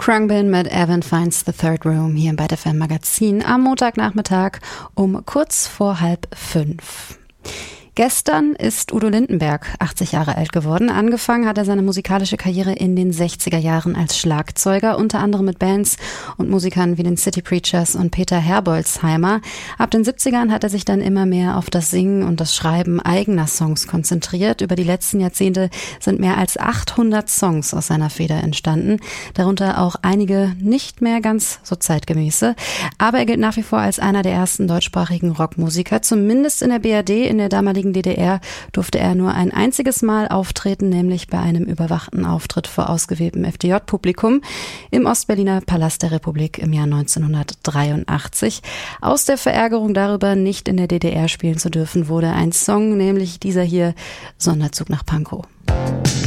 Khruangbin mit Evan Finds the Third Room hier im Byte FM Magazin am Montagnachmittag um kurz vor 4:30. Gestern ist Udo Lindenberg 80 Jahre alt geworden. Angefangen hat er seine musikalische Karriere in den 60er Jahren als Schlagzeuger, unter anderem mit Bands und Musikern wie den City Preachers und Peter Herbolzheimer. Ab den 70ern hat er sich dann immer mehr auf das Singen und das Schreiben eigener Songs konzentriert. Über die letzten Jahrzehnte sind mehr als 800 Songs aus seiner Feder entstanden, darunter auch einige nicht mehr ganz so zeitgemäße. Aber er gilt nach wie vor als einer der ersten deutschsprachigen Rockmusiker, zumindest in der BRD, in der damaligen DDR durfte er nur ein einziges Mal auftreten, nämlich bei einem überwachten Auftritt vor ausgewähltem FDJ-Publikum im Ostberliner Palast der Republik im Jahr 1983. Aus der Verärgerung darüber, nicht in der DDR spielen zu dürfen, wurde ein Song, nämlich dieser hier, Sonderzug nach Pankow.